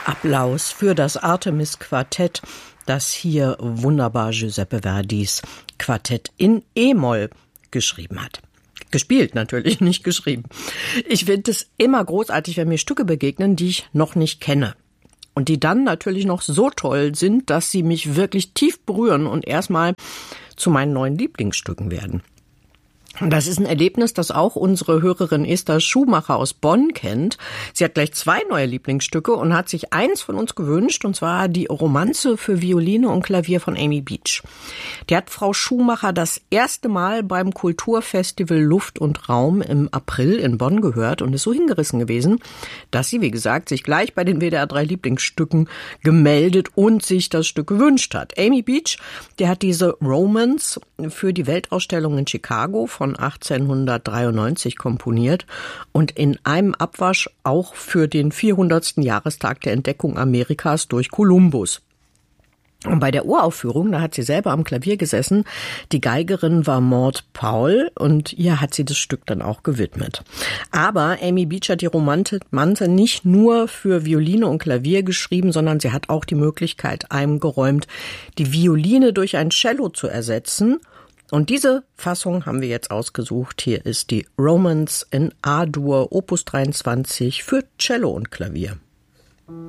Applaus für das Artemis-Quartett, das hier wunderbar Giuseppe Verdis Quartett in E-Moll geschrieben hat. Gespielt natürlich, nicht geschrieben. Ich finde es immer großartig, wenn mir Stücke begegnen, die ich noch nicht kenne. Und die dann natürlich noch so toll sind, dass sie mich wirklich tief berühren und erstmal zu meinen neuen Lieblingsstücken werden. Und das ist ein Erlebnis, das auch unsere Hörerin Esther Schumacher aus Bonn kennt. Sie hat gleich 2 neue Lieblingsstücke und hat sich eins von uns gewünscht, und zwar die Romanze für Violine und Klavier von Amy Beach. Die hat Frau Schumacher das erste Mal beim Kulturfestival Luft und Raum im April in Bonn gehört und ist so hingerissen gewesen, dass sie, wie gesagt, sich gleich bei den WDR 3 Lieblingsstücken gemeldet und sich das Stück gewünscht hat. Amy Beach, die hat diese Romance für die Weltausstellung in Chicago von 1893 komponiert und in einem Abwasch auch für den 400. Jahrestag der Entdeckung Amerikas durch Kolumbus. Und bei der Uraufführung, da hat sie selber am Klavier gesessen, die Geigerin war Maud Paul und ihr hat sie das Stück dann auch gewidmet. Aber Amy Beach hat die Romanze nicht nur für Violine und Klavier geschrieben, sondern sie hat auch die Möglichkeit eingeräumt, die Violine durch ein Cello zu ersetzen. Und diese Fassung haben wir jetzt ausgesucht. Hier ist die Romance in A-Dur Opus 23 für Cello und Klavier.